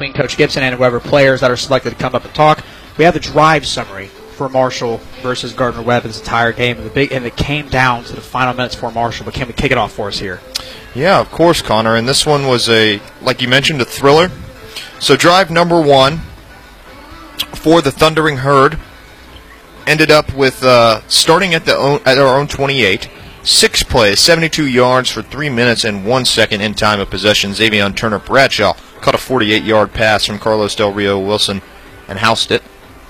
between Coach Gibson and whoever players that are selected to come up and talk. We have the drive summary for Marshall versus Gardner-Webb in this entire game, and it came down to the final minutes for Marshall. But can we kick it off for us here? Yeah, of course, Connor. And this one was like you mentioned, a thriller. So drive number 1 for the Thundering Herd ended up with starting at our own 28, 6 plays, 72 yards for 3 minutes and 1 second in time of possession. Xavion Turner-Bradshaw caught a 48-yard pass from Carlos Del Rio Wilson and housed it.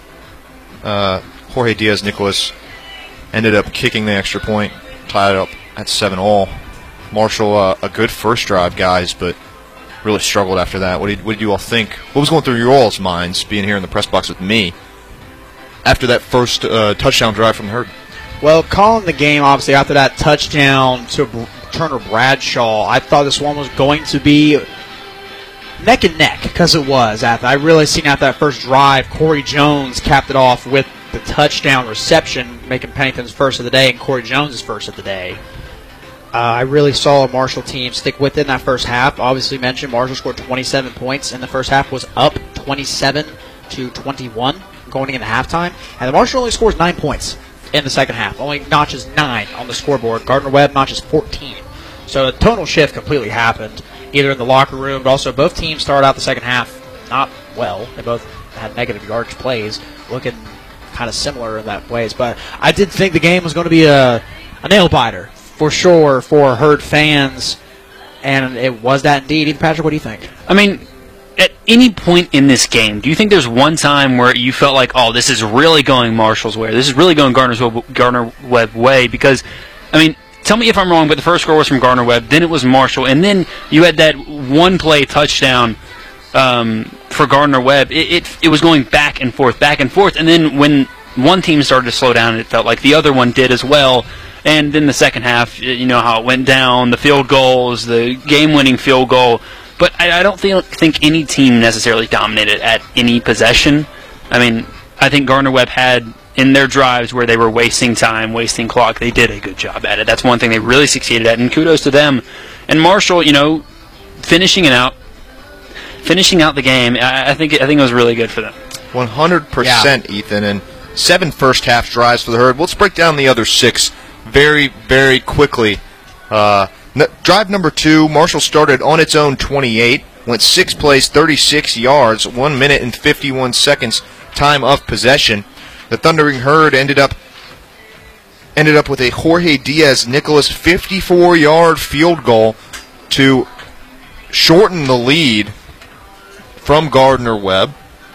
Jorge Diaz-Nicolas ended up kicking the extra point, tied it up at 7-all. Marshall, a good first drive, guys, but really struggled after that. What did you all think? What was going through your all's minds being here in the press box with me after that first touchdown drive from the Herd? Well, calling the game, obviously, after that touchdown to Turner-Bradshaw, I thought this one was going to be neck and neck, because it was. I really seen after that first drive, Corey Jones capped it off with the touchdown reception, making Pennington's first of the day and Corey Jones' first of the day. I really saw a Marshall team stick with it in that first half. Obviously mentioned Marshall scored 27 points in the first half, was up 27-21 going into halftime. And the Marshall only scores 9 points in the second half. Only notches 9 on the scoreboard. Gardner-Webb notches 14. So the tonal shift completely happened, either in the locker room, but also both teams started out the second half not well. They both had negative yardage plays, looking kind of similar in that ways. But I did think the game was going to be a nail-biter, for sure, for Herd fans, and it was that indeed. Ethan Patrick, what do you think? I mean, at any point in this game, do you think there's one time where you felt like, oh, this is really going Marshall's way, this is really going Gardner-Webb way? Because, I mean, tell me if I'm wrong, but the first score was from Gardner-Webb, then it was Marshall, and then you had that one-play touchdown for Gardner-Webb. It was going back and forth, and then when one team started to slow down, it felt like the other one did as well. And then the second half, you know how it went down, the field goals, the game-winning field goal. But I don't think any team necessarily dominated at any possession. I mean, I think Gardner-Webb had, in their drives where they were wasting time, wasting clock, they did a good job at it. That's one thing they really succeeded at, and kudos to them. And Marshall, you know, finishing out the game, I think it was really good for them. 100%, Ethan, and 7 first-half drives for the Herd. Let's break down the other 6 very, very quickly. Drive number 2, Marshall started on its own 28, went 6 plays, 36 yards, 1 minute and 51 seconds time of possession. The Thundering Herd ended up with a Jorge Diaz-Nicolas 54-yard field goal to shorten the lead from Gardner-Webb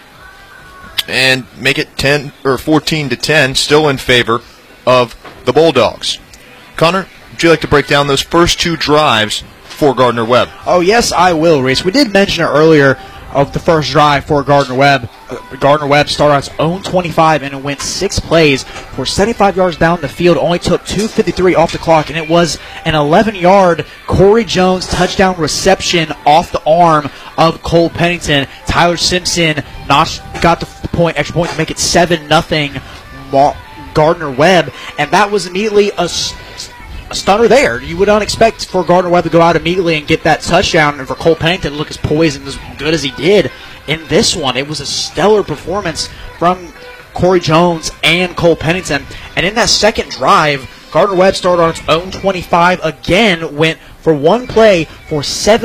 and make it 14-10, still in favor of the Bulldogs. Connor, would you like to break down those first 2 drives for Gardner-Webb? Oh, yes, I will, Reese. We did mention it earlier of the first drive for Gardner-Webb. Gardner-Webb started on its own 25 and it went 6 plays for 75 yards down the field. Only took 2:53 off the clock, and it was an 11-yard Corey Jones touchdown reception off the arm of Cole Pennington. Tyler Simpson got the extra point to make it 7-0 Gardner-Webb, and that was immediately a stunner there. You would not expect for Gardner-Webb to go out immediately and get that touchdown, and for Cole Pennington to look as poised and as good as he did in this one. It was a stellar performance from Corey Jones and Cole Pennington. And in that second drive, Gardner-Webb started on its own 25 again, went for one play for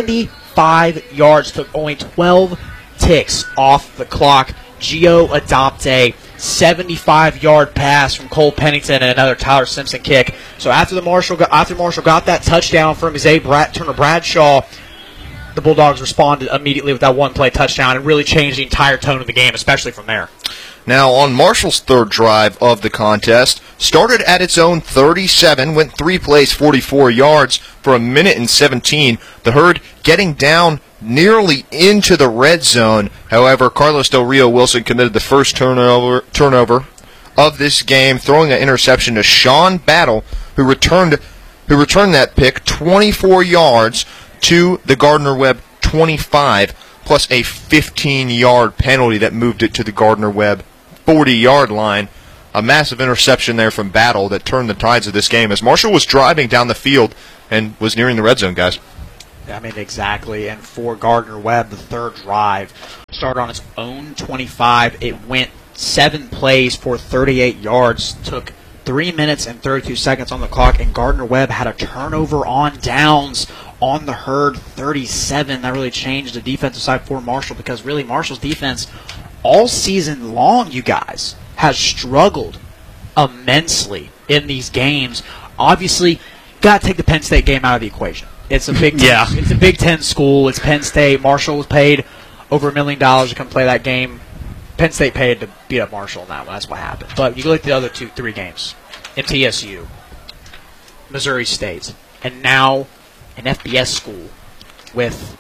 75 yards, took only 12 ticks off the clock. Gio Adopte, 75-yard pass from Cole Pennington and another Tyler Simpson kick. So after Marshall got that touchdown from Turner-Bradshaw, the Bulldogs responded immediately with that one-play touchdown and really changed the entire tone of the game, especially from there. Now, on Marshall's third drive of the contest, started at its own 37, went 3 plays, 44 yards for 1 minute and 17. The Herd getting down nearly into the red zone. However, Carlos Del Rio Wilson committed the first turnover of this game, throwing an interception to Sean Battle, who returned that pick 24 yards to the Gardner-Webb 25, plus a 15-yard penalty that moved it to the Gardner-Webb 40-yard line. A massive interception there from Battle that turned the tides of this game as Marshall was driving down the field and was nearing the red zone, guys. I mean, exactly. And for Gardner-Webb, the third drive started on its own 25. It went 7 plays for 38 yards, took 3 minutes and 32 seconds on the clock, and Gardner-Webb had a turnover on downs on the Herd 37. That really changed the defensive side for Marshall, because really Marshall's defense all season long, you guys, has struggled immensely in these games. Obviously, got to take the Penn State game out of the equation. It's a Big Ten, It's a Big Ten school. It's Penn State. Marshall was paid over $1 million to come play that game. Penn State paid to beat up Marshall in that one. That's what happened. But you look at the other 3 games. MTSU, Missouri State, and now an FBS school with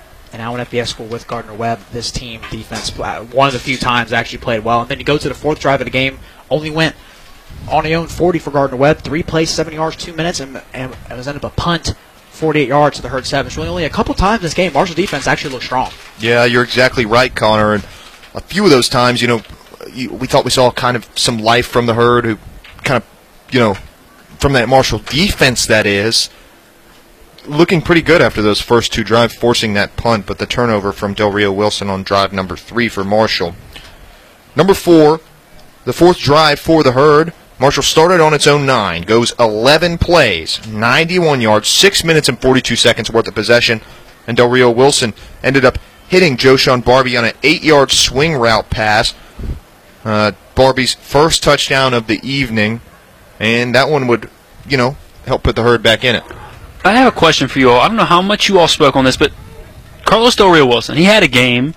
Gardner-Webb. This team defense, one of the few times actually played well. And then you go to the 4th drive of the game, only went on the own 40 for Gardner-Webb, 3 plays, 7 yards, 2 minutes, and it was ended up a punt, 48 yards to the Herd 7. So really only a couple times this game, Marshall defense actually looked strong. Yeah, you're exactly right, Connor. And a few of those times, we thought we saw kind of some life from the Herd, who kind of, from that Marshall defense, that is, looking pretty good after those first 2 drives, forcing that punt, but the turnover from Del Rio Wilson on drive number 3 for Marshall. Number 4, the 4th drive for the Herd. Marshall started on its own 9, goes 11 plays, 91 yards, 6 minutes and 42 seconds worth of possession, and Del Rio Wilson ended up hitting Joshawn Barbie on an 8-yard swing route pass. Barbie's first touchdown of the evening, and that one would, help put the Herd back in it. I have a question for you all. I don't know how much you all spoke on this, but Carlos Del Rio Wilson, he had a game,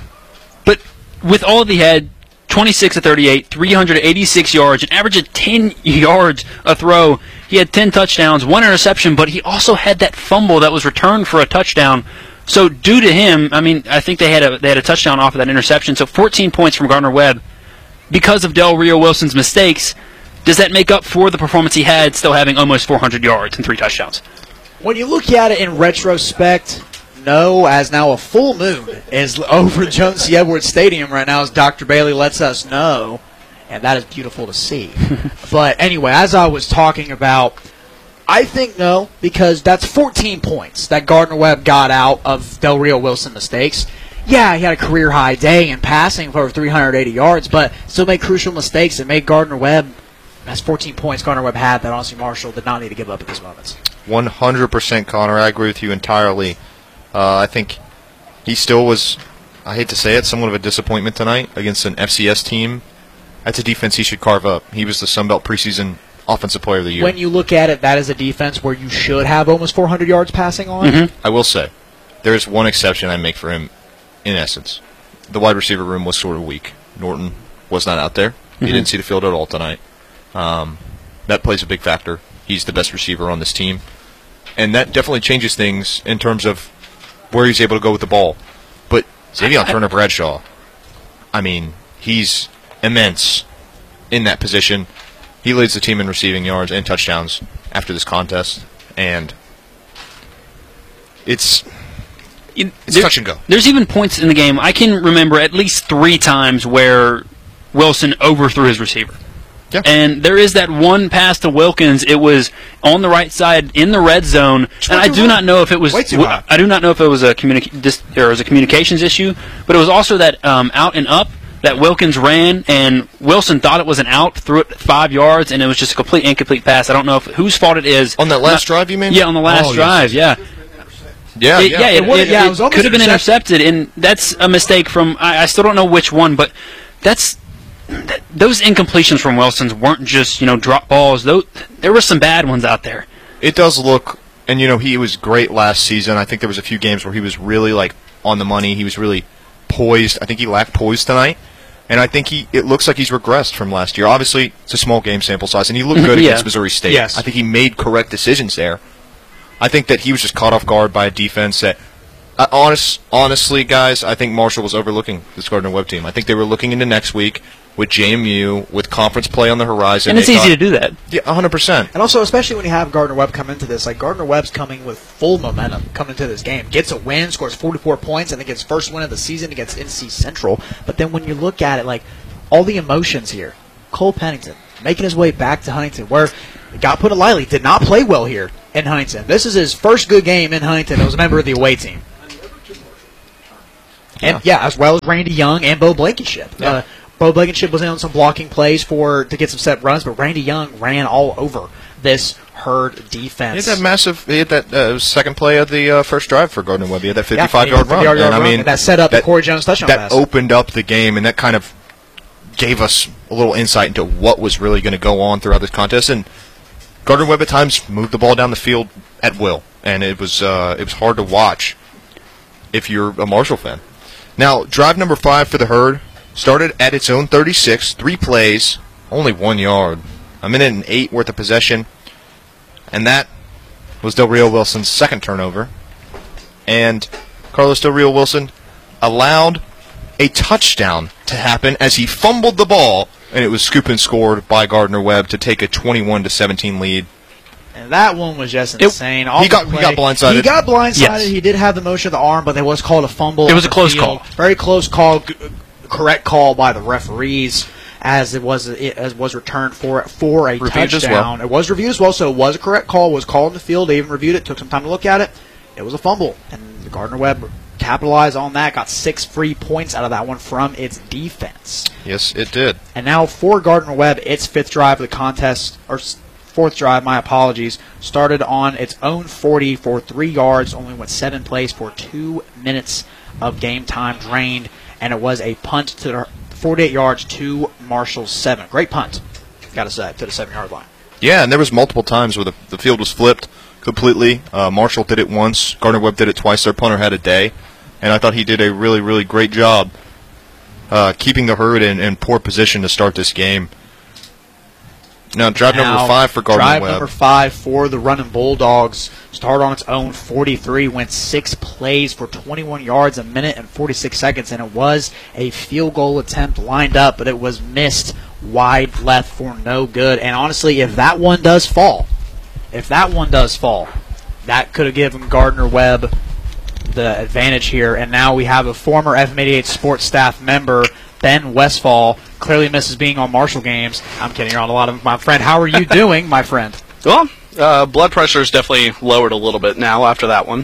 but with all that he had, 26 of 38, 386 yards, an average of 10 yards a throw. He had 10 touchdowns, 1 interception, but he also had that fumble that was returned for a touchdown. So due to him, I think they had a touchdown off of that interception. So 14 points from Gardner-Webb because of Del Rio Wilson's mistakes. Does that make up for the performance he had, still having almost 400 yards and 3 touchdowns? When you look at it in retrospect, no, as now a full moon is over Jones C. Edwards Stadium right now, as Dr. Bailey lets us know, and that is beautiful to see. But anyway, as I was talking about, I think no, because that's 14 points that Gardner-Webb got out of Del Rio Wilson mistakes. Yeah, he had a career-high day in passing for over 380 yards, but still made crucial mistakes and made Gardner-Webb. That's 14 points Gardner-Webb had that honestly Marshall did not need to give up at this moment. 100%, Connor. I agree with you entirely. I think he still was, I hate to say it, somewhat of a disappointment tonight against an FCS team. That's a defense he should carve up. He was the Sun Belt preseason Offensive Player of the Year. When you look at it, that is a defense where you should have almost 400 yards passing on. Mm-hmm. I will say, there is one exception I make for him, in essence. The wide receiver room was sort of weak. Norton was not out there. He didn't see the field at all tonight. That plays a big factor. He's the best receiver on this team. And that definitely changes things in terms of where he's able to go with the ball. But Xavier Turner-Bradshaw, he's immense in that position. He leads the team in receiving yards and touchdowns after this contest. And it's touch and go. There's even points in the game. I can remember at least 3 times where Wilson overthrew his receiver. Yeah. And there is that one pass to Wilkins. It was on the right side in the red zone, and I do not know if it was. I do not know if it was a communications issue, but it was also that out and up that Wilkins ran, and Wilson thought it was an out, threw it 5 yards, and it was just a incomplete pass. I don't know whose fault it is. On that last drive, you mean? Yeah, on the last drive. Yes. Yeah. It could have been intercepted, and that's a mistake from. I still don't know which one, but that's. Those incompletions from Wilson's weren't just, drop balls. There were some bad ones out there. It does look, and he was great last season. I think there was a few games where he was really on the money. He was really poised. I think he lacked poise tonight, and I think it looks like he's regressed from last year. Obviously, it's a small game sample size, and he looked good against Missouri State. Yes. I think he made correct decisions there. I think that he was just caught off guard by a defense that, honestly, guys, I think Marshall was overlooking this Gardner-Webb team. I think they were looking into next week with JMU, with conference play on the horizon. And it's easy to do that. Yeah, 100%. And also, especially when you have Gardner-Webb come into this, Gardner-Webb's coming with full momentum coming into this game. Gets a win, scores 44 points, and then gets first win of the season against NC Central. But then when you look at it, all the emotions here. Cole Pennington making his way back to Huntington, where got put it lightly, did not play well here in Huntington. This is his first good game in Huntington. It was a member of the away team. And as well as Randy Young and Bo Blankenship. Yeah. Bo Blankenship was in on some blocking plays to get some set runs, but Randy Young ran all over this Herd defense. He had that second play of the first drive for Gardner Webb. He had that 55-yard run. And I mean, that set up the Corey Jones touchdown pass. That opened up the game, and that kind of gave us a little insight into what was really going to go on throughout this contest. And Gardner Webb at times moved the ball down the field at will, and it was hard to watch if you're a Marshall fan. Now, drive number 5 for the Herd started at its own 36, 3 plays, only 1 yard, 1:08 worth of possession, and that was Del Rio Wilson's second turnover. And Carlos Del Rio Wilson allowed a touchdown to happen as he fumbled the ball, and it was scoop and scored by Gardner Webb to take a 21-17 lead. And that one was just insane. He got blindsided. He got blindsided. Yes. He did have the motion of the arm, but it was called a fumble. It was a close call. Very close call. Correct call by the referees, as it was returned for a Reviewed touchdown. as well. It was reviewed as well, so it was a correct call. It was called in the field. They even reviewed it. Took some time to look at it. It was a fumble, and Gardner Webb capitalized on that. Got 6 free points out of that one from its defense. Yes, it did. And now for Gardner Webb, its 5th drive of the contest, or 4th drive, my apologies, started on its own 40 for 3 yards, only went 7 plays for 2 minutes of game time drained, and it was a punt to the 48 yards to Marshall's 7. Great punt, got to say, to the 7-yard line. Yeah, and there was multiple times where the field was flipped completely. Marshall did it once. Gardner Webb did it twice. Their punter had a day, and I thought he did a really, really great job keeping the Herd in poor position to start this game. Now, drive number 5 for Gardner Webb. Drive number 5 for the Running Bulldogs. Started on its own 43, went 6 plays for 21 yards, 1 minute and 46 seconds, and it was a field goal attempt lined up, but it was missed wide left for no good. And honestly, if that one does fall, that could have given Gardner Webb the advantage here. And now we have a former FM88 sports staff member, Ben Westfall, clearly misses being on Marshall games. I'm kidding, you're on a lot of them, my friend. How are you doing, my friend? Well, blood pressure is definitely lowered a little bit now after that one,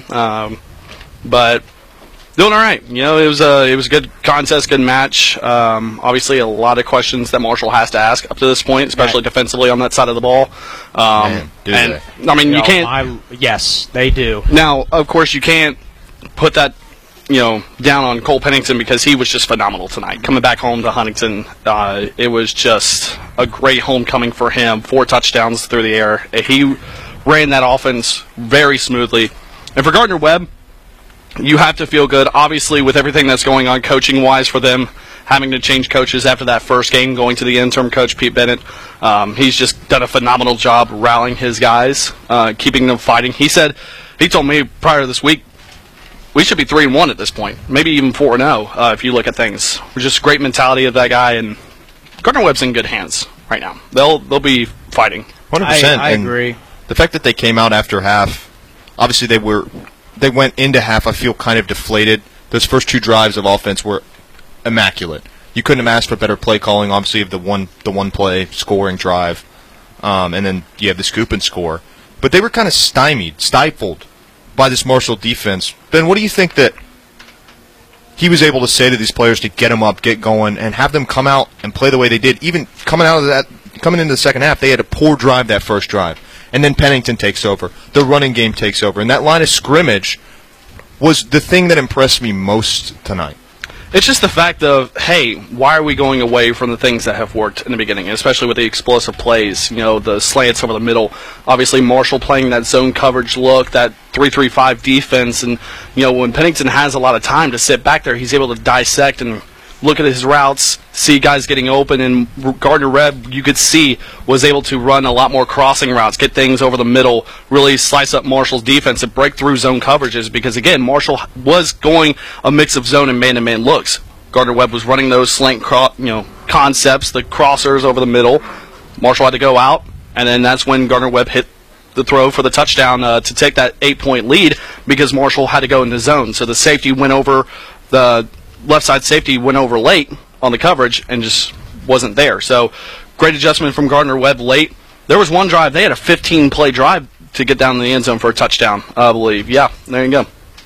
but doing all right. You know, it was a good contest, good match. Obviously, a lot of questions that Marshall has to ask up to this point, especially defensively on that side of the ball. Man, and I mean, you can't. Yes, they do. Now, of course, you can't put that, down on Cole Pennington because he was just phenomenal tonight. Coming back home to Huntington, it was just a great homecoming for him. 4 touchdowns through the air. He ran that offense very smoothly. And for Gardner Webb, you have to feel good, obviously, with everything that's going on coaching-wise for them, having to change coaches after that first game, going to the interim coach, Pete Bennett. He's just done a phenomenal job rallying his guys, keeping them fighting. He told me prior to this week, we should be 3-1 at this point, maybe even 4-0 if you look at things. Just great mentality of that guy, and Gardner Webb's in good hands right now. They'll be fighting. 100%. I agree. The fact that they came out after half, obviously they went into half, I feel, kind of deflated. Those first 2 drives of offense were immaculate. You couldn't have asked for better play calling, obviously, of the one play scoring drive, and then you have the scoop and score. But they were kind of stifled by this Marshall defense. Ben, what do you think that he was able to say to these players to get them up, get going, and have them come out and play the way they did? Even coming into the second half, they had a poor drive that first drive, and then Pennington takes over. The running game takes over, and that line of scrimmage was the thing that impressed me most tonight. It's just the fact of, hey, why are we going away from the things that have worked in the beginning, especially with the explosive plays, the slants over the middle. Obviously, Marshall playing that zone coverage look, that 3-3-5 defense, and, when Pennington has a lot of time to sit back there, he's able to dissect and look at his routes, see guys getting open, and Gardner Webb, you could see, was able to run a lot more crossing routes, get things over the middle, really slice up Marshall's defense and break through zone coverages because, again, Marshall was going a mix of zone and man-to-man looks. Gardner Webb was running those slant concepts, the crossers over the middle. Marshall had to go out, and then that's when Gardner Webb hit the throw for the touchdown to take that 8-point lead because Marshall had to go into zone. So the safety went over the left side safety went over late on the coverage and just wasn't there. So great adjustment from Gardner Webb late. There was one drive. They had a 15-play drive to get down in the end zone for a touchdown, I believe. Yeah, there you go.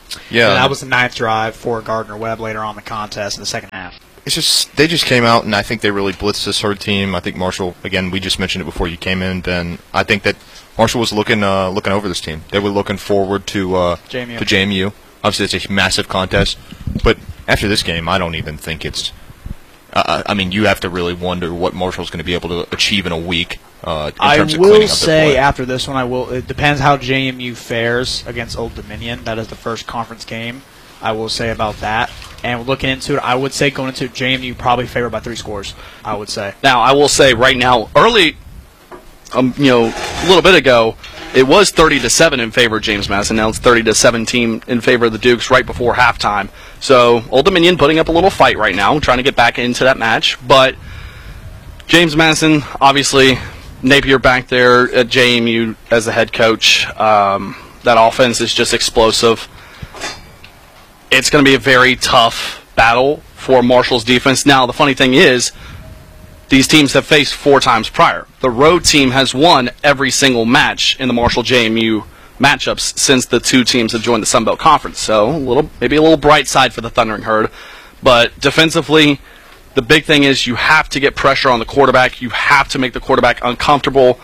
Yeah, And that was the 9th drive for Gardner-Webb later on in the contest in the second half. It's just they just came out, and I think they really blitzed this Herd team. I think Marshall, again, we just mentioned it before you came in, Ben. I think that Marshall was looking over this team. They were looking forward to JMU. Obviously, it's a massive contest, but after this game, I don't even think it's. I mean, you have to really wonder what Marshall's going to be able to achieve in a week. In terms of cleaning up their play. After this one, it depends how JMU fares against Old Dominion. That is the first conference game. I will say about that. And looking into it, I would say going into JMU probably favored by 3 scores. I would say. Now, I will say right now, early, a little bit ago, it was 30-7 in favor of James Madison. Now it's 30-17 in favor of the Dukes right before halftime. So Old Dominion putting up a little fight right now, trying to get back into that match. But James Madison, obviously, Napier back there at JMU as the head coach. That offense is just explosive. It's going to be a very tough battle for Marshall's defense. Now, the funny thing is, these teams have faced 4 times prior. The road team has won every single match in the Marshall-JMU matchups since the 2 teams have joined the Sun Belt Conference. So, maybe a little bright side for the Thundering Herd. But defensively, the big thing is you have to get pressure on the quarterback. You have to make the quarterback uncomfortable,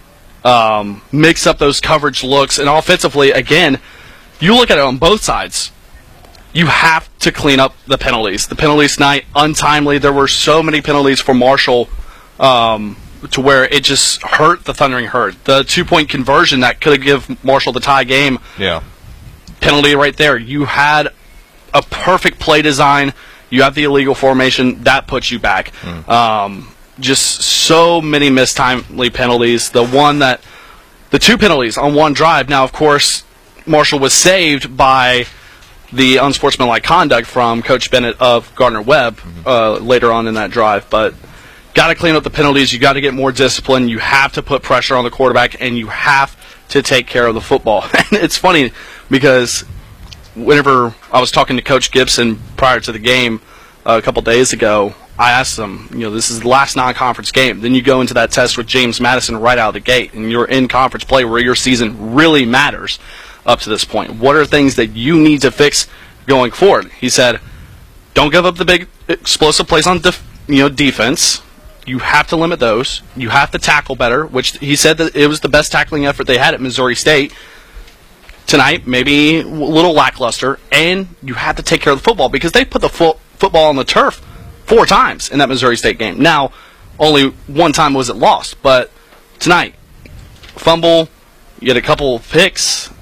mix up those coverage looks. And offensively, again, you look at it on both sides. You have to clean up the penalties. The penalties tonight, untimely. There were so many penalties for Marshall to where it just hurt the Thundering Herd. The 2-point conversion that could have given Marshall the tie game. Yeah. Penalty right there. You had a perfect play design. You have the illegal formation. That puts you back. Just so many missed timely penalties. The 2 penalties on one drive. Now, of course, Marshall was saved by the unsportsmanlike conduct from Coach Bennett of Gardner-Webb later on in that drive. But got to clean up the penalties. You got to get more discipline. You have to put pressure on the quarterback, and you have to take care of the football. And it's funny because whenever I was talking to Coach Gibson prior to the game a couple days ago, I asked him, this is the last non-conference game. Then you go into that test with James Madison right out of the gate, and you're in conference play where your season really matters. Up to this point, what are things that you need to fix going forward? He said, don't give up the big explosive plays on defense. You have to limit those. You have to tackle better, which he said that it was the best tackling effort they had at Missouri State. Tonight, maybe a little lackluster, and you have to take care of the football because they put the football on the turf 4 times in that Missouri State game. Now, only 1 time was it lost, but tonight, fumble, you get a couple of picks.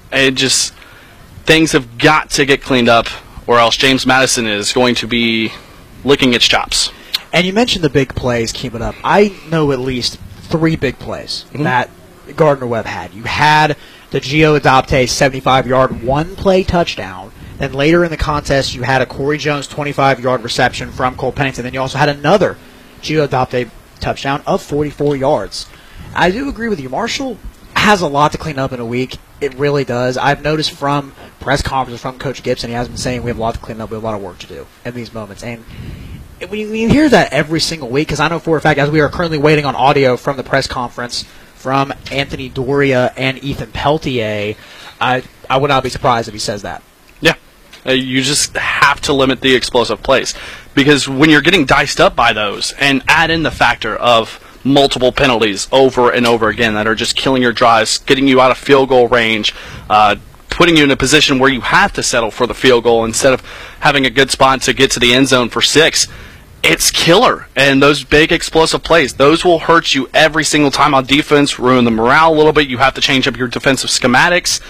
Things have got to get cleaned up, or else James Madison is going to be licking its chops. And you mentioned the big plays keeping up. I know at least 3 big plays that Gardner-Webb had. You had the Gio Adopte 75-yard 1-play touchdown. Then later in the contest, you had a Corey Jones 25-yard reception from Cole Pennington. Then you also had another Gio Adopte touchdown of 44 yards. I do agree with you. Marshall has a lot to clean up in a week. It really does. I've noticed from press conferences from Coach Gibson, he has been saying we have a lot to clean up, we have a lot of work to do in these moments. And when you hear that every single week, because I know for a fact, as we are currently waiting on audio from the press conference from Anthony Doria and Ethan Peltier, I would not be surprised if he says that. Yeah. You just have to limit the explosive plays. Because when you're getting diced up by those, and add in the factor of multiple penalties over and over again that are just killing your drives, getting you out of field goal range, putting you in a position where you have to settle for the field goal instead of having a good spot to get to the end zone for 6. It's killer. And those big explosive plays, those will hurt you every single time on defense, ruin the morale a little bit. You have to change up your defensive schematics.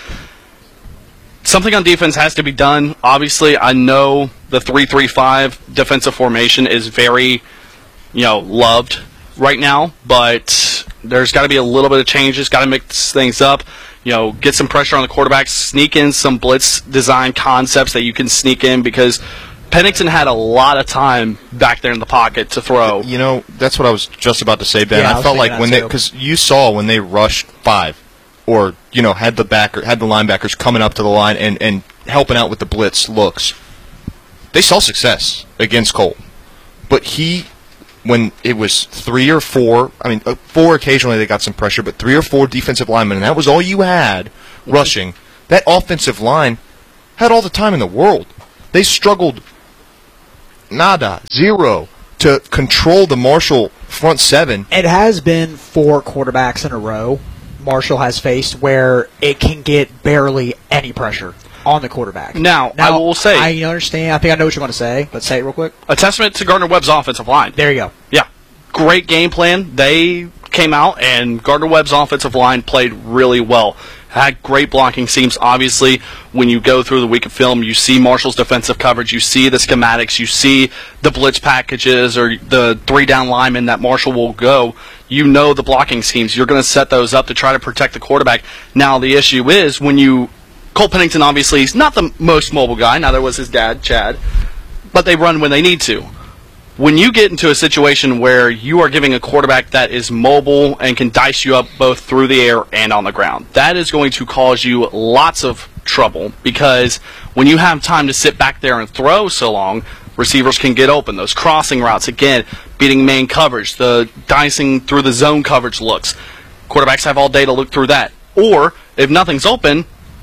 Something on defense has to be done. Obviously, I know the 3-3-5 defensive formation is very, loved right now, but there's got to be a little bit of changes, got to mix things up, get some pressure on the quarterback, sneak in some blitz design concepts that you can sneak in because Pennington had a lot of time back there in the pocket to throw. That's what I was just about to say, Ben. Yeah, I felt like because you saw when they rushed 5 or, had the linebackers coming up to the line and helping out with the blitz looks, they saw success against Cole. But when it was 3 or 4, 4 occasionally they got some pressure, but 3 or 4 defensive linemen, and that was all you had rushing. That offensive line, had all the time in the world. They struggled zero to control the Marshall front seven. It has been 4 quarterbacks in a row Marshall has faced where it can get barely any pressure on the quarterback. Now I will say, I understand. I think I know what you're going to say, but say it real quick. A testament to Gardner-Webb's offensive line. There you go. Yeah. Great game plan. They came out, and Gardner-Webb's offensive line played really well. Had great blocking schemes. Obviously, when you go through the week of film, you see Marshall's defensive coverage, you see the schematics, you see the blitz packages or the 3-down linemen that Marshall will go. You know the blocking schemes. You're going to set those up to try to protect the quarterback. Now, the issue is when you... Cole Pennington, obviously, is not the most mobile guy. Neither was his dad, Chad. But they run when they need to. When you get into a situation where you are giving a quarterback that is mobile and can dice you up both through the air and on the ground, that is going to cause you lots of trouble because when you have time to sit back there and throw so long, receivers can get open. Those crossing routes, again, beating man coverage, the dicing through the zone coverage looks. Quarterbacks have all day to look through that. Or, if nothing's open,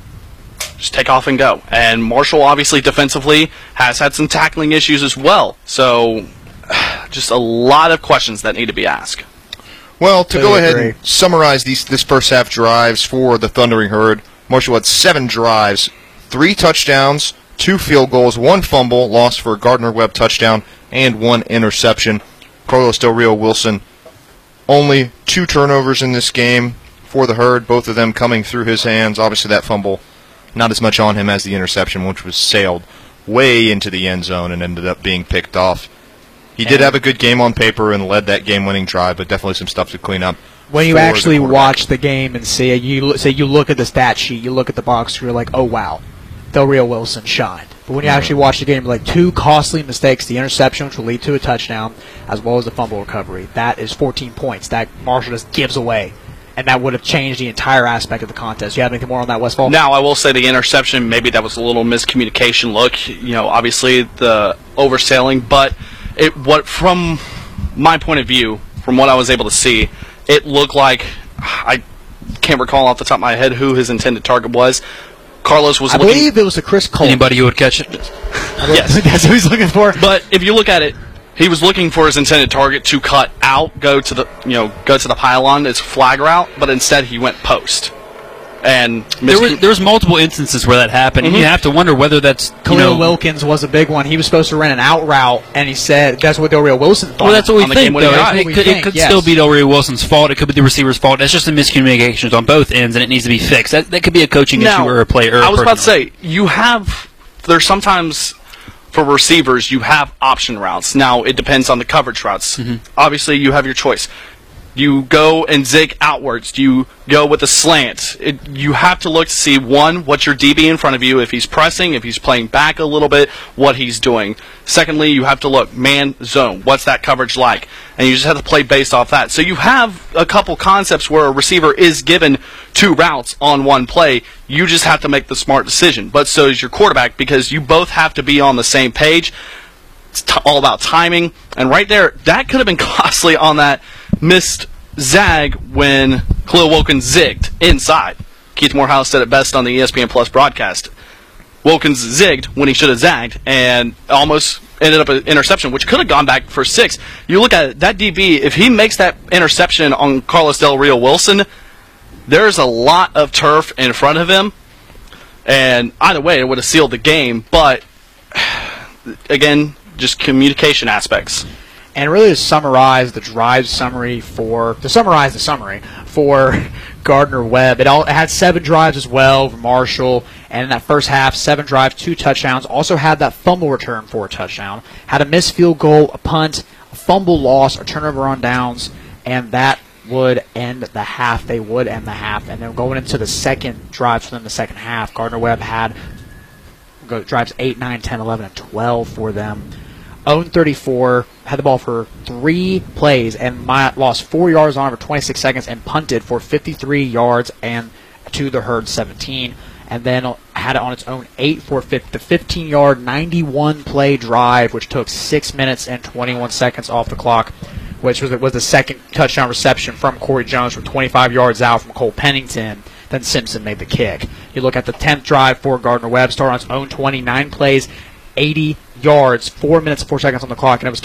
just take off and go. And Marshall, obviously, defensively, has had some tackling issues as well. So... just a lot of questions that need to be asked. Well, to go ahead and summarize this first half drives for the Thundering Herd, Marshall had 7 drives, 3 touchdowns, 2 field goals, 1 fumble, lost for a Gardner-Webb touchdown, and 1 interception. Carlos Del Rio Wilson, only 2 turnovers in this game for the Herd, both of them coming through his hands. Obviously that fumble, not as much on him as the interception, which was sailed way into the end zone and ended up being picked off. He did have a good game on paper and led that game-winning drive, but definitely some stuff to clean up. When you actually watch the game and see it, you look at the stat sheet, you look at the box score, you're like, oh, wow, Del Rio Wilson shined. But when you actually watch the game, like 2 costly mistakes, the interception, which will lead to a touchdown, as well as the fumble recovery. That is 14 points that Marshall just gives away. And that would have changed the entire aspect of the contest. You have anything more on that, Westfall? Now, I will say the interception, maybe that was a little miscommunication look. You know, obviously the overselling, but... from my point of view, from what I was able to see, it looked like, I can't recall off the top of my head who his intended target was. Carlos was looking... I believe it was a Chris Cole. Anybody who would catch it? Yes. That's who he's looking for. But if you look at it, he was looking for his intended target to cut out, go to the pylon, it's flag route, but instead he went post. And there was multiple instances where that happened. Mm-hmm. You have to wonder whether that's Khalil Wilkins was a big one. He was supposed to run an out route, and he said that's what Del Rio Wilson thought. Well, that's what we think, though. It could still be Del Rio Wilson's fault. It could be the receiver's fault. That's just the miscommunications on both ends, and it needs to be fixed. That could be a coaching issue or a player. I was about to say, there's sometimes for receivers you have option routes. Now it depends on the coverage routes. Mm-hmm. Obviously, you have your choice. You go and zig outwards. You go with a slant. You have to look to see, one, what's your DB in front of you, if he's pressing, if he's playing back a little bit, what he's doing. Secondly, you have to look, man, zone. What's that coverage like? And you just have to play based off that. So you have a couple concepts where a receiver is given 2 routes on one play. You just have to make the smart decision. But so is your quarterback, because you both have to be on the same page. It's all about timing. And right there, that could have been costly on that missed zag when Khalil Wilkins zigged inside. Keith Morehouse said it best on the ESPN Plus broadcast. Wilkins zigged when he should have zagged and almost ended up an interception, which could have gone back for 6. You look at it, that DB, if he makes that interception on Carlos Del Rio Wilson, there's a lot of turf in front of him, and either way, it would have sealed the game, but again, just communication aspects. And really to summarize the summary for Gardner-Webb, it had 7 drives as well for Marshall, and in that first half, 7 drives, 2 touchdowns, also had that fumble return for a touchdown, had a missed field goal, a punt, a fumble loss, a turnover on downs, and that would end the half. They would end the half. And then going into the second drives for them, the second half, Gardner-Webb had drives 8, 9, 10, 11, and 12 for them. Owned 34, had the ball for 3 plays, and lost 4 yards on it for 26 seconds, and punted for 53 yards and to the Herd 17. And then had it on its own 8 for the 15-yard, 91-play drive, which took 6 minutes and 21 seconds off the clock, which was the second touchdown reception from Corey Jones from 25 yards out from Cole Pennington. Then Simpson made the kick. You look at the 10th drive for Gardner-Webb, started on its own 29 plays, 80 yards, 4 minutes and 4 seconds on the clock, and it was